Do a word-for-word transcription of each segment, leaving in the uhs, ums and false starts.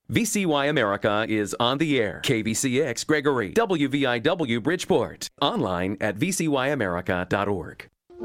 V C Y America is on the air. K V C X Gregory, W V I W Bridgeport. Online at v c y america dot org.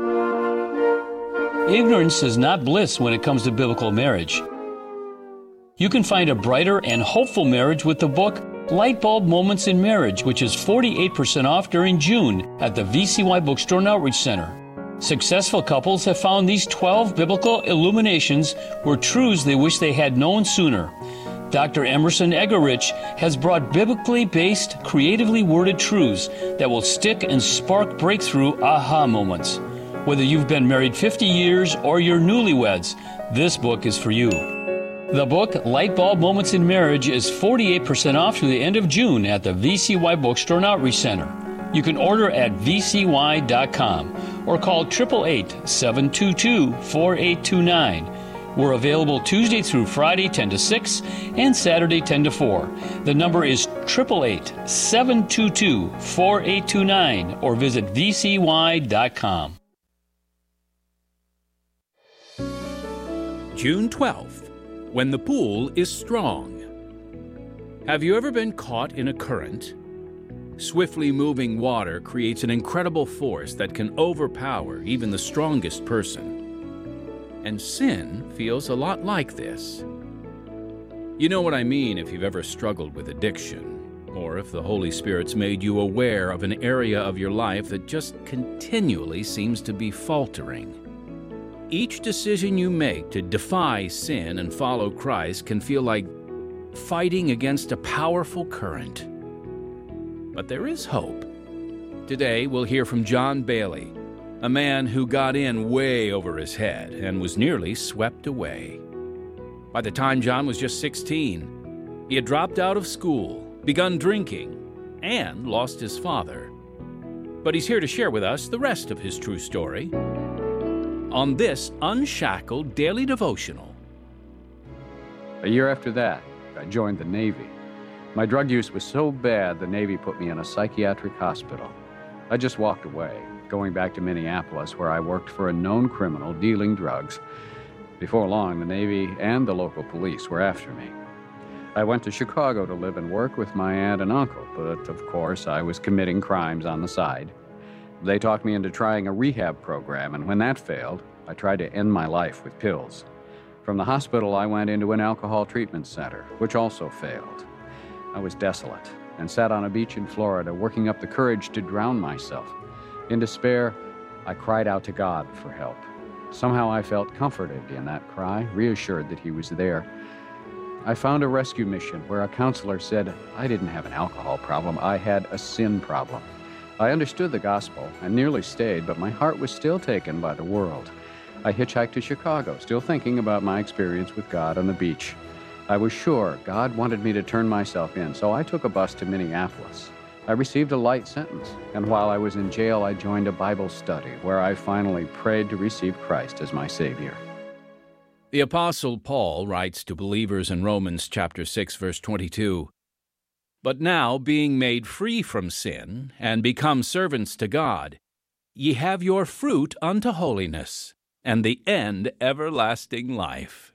Ignorance is not bliss when it comes to biblical marriage. You can find a brighter and hopeful marriage with the book Lightbulb Moments in Marriage, which is forty-eight percent off during June at the V C Y Bookstore and Outreach Center. Successful couples have found these twelve biblical illuminations were truths they wish they had known sooner. Doctor Emerson Egerich has brought biblically based, creatively worded truths that will stick and spark breakthrough aha moments. Whether you've been married fifty years or you're newlyweds, this book is for you. The book, Lightbulb Moments in Marriage, is forty-eight percent off through the end of June at the V C Y Bookstore and Outreach Center. You can order at v c y dot com or call eight eight eight, seven two two, four eight two nine. We're available Tuesday through Friday ten to six and Saturday ten to four. The number is eight eight eight, seven two two, four eight two nine or visit v c y dot com. June twelfth, when the pool is strong. Have you ever been caught in a current? Swiftly moving water creates an incredible force that can overpower even the strongest person. And sin feels a lot like this. You know what I mean if you've ever struggled with addiction, or if the Holy Spirit's made you aware of an area of your life that just continually seems to be faltering. Each decision you make to defy sin and follow Christ can feel like fighting against a powerful current. But there is hope. Today we'll hear from John Bailey, a man who got in way over his head and was nearly swept away. By the time John was just sixteen, he had dropped out of school, begun drinking, and lost his father. But he's here to share with us the rest of his true story on this Unshackled Daily Devotional. A year after that, I joined the Navy. My drug use was so bad, the Navy put me in a psychiatric hospital. I just walked away, going back to Minneapolis, where I worked for a known criminal dealing drugs. Before long, the Navy and the local police were after me. I went to Chicago to live and work with my aunt and uncle, but of course I was committing crimes on the side. They talked me into trying a rehab program, and when that failed, I tried to end my life with pills. From the hospital, I went into an alcohol treatment center, which also failed. I was desolate and sat on a beach in Florida, working up the courage to drown myself. In despair, I cried out to God for help. Somehow I felt comforted in that cry, reassured that He was there. I found a rescue mission where a counselor said I didn't have an alcohol problem, I had a sin problem. I understood the gospel and nearly stayed, but my heart was still taken by the world. I hitchhiked to Chicago, still thinking about my experience with God on the beach. I was sure God wanted me to turn myself in, so I took a bus to Minneapolis. I received a light sentence, and while I was in jail, I joined a Bible study where I finally prayed to receive Christ as my Savior. The Apostle Paul writes to believers in Romans chapter six, verse twenty-two, "But now, being made free from sin, and become servants to God, ye have your fruit unto holiness, and the end everlasting life."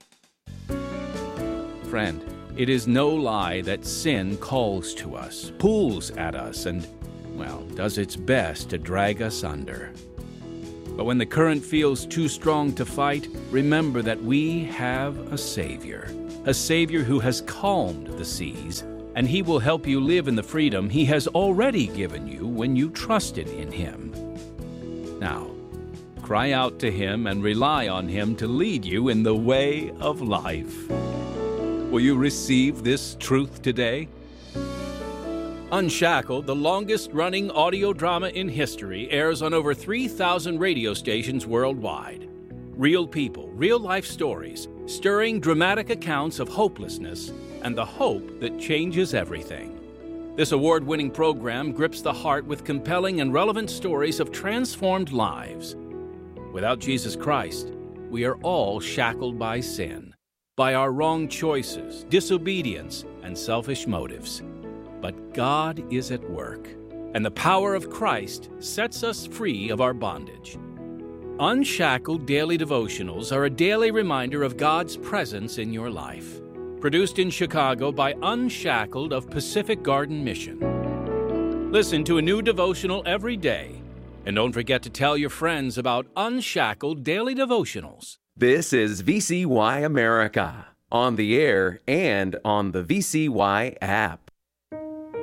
Friend, it is no lie that sin calls to us, pulls at us, and, well, does its best to drag us under. But when the current feels too strong to fight, remember that we have a Savior, a Savior who has calmed the seas, and He will help you live in the freedom He has already given you when you trusted in Him. Now, cry out to Him and rely on Him to lead you in the way of life. Will you receive this truth today? Unshackled, the longest-running audio drama in history, airs on over three thousand radio stations worldwide. Real people, real-life stories, stirring dramatic accounts of hopelessness and the hope that changes everything. This award-winning program grips the heart with compelling and relevant stories of transformed lives. Without Jesus Christ, we are all shackled by sin, by our wrong choices, disobedience, and selfish motives. But God is at work, and the power of Christ sets us free of our bondage. Unshackled Daily Devotionals are a daily reminder of God's presence in your life. Produced in Chicago by Unshackled of Pacific Garden Mission. Listen to a new devotional every day. And don't forget to tell your friends about Unshackled Daily Devotionals. This is V C Y America, on the air and on the V C Y app.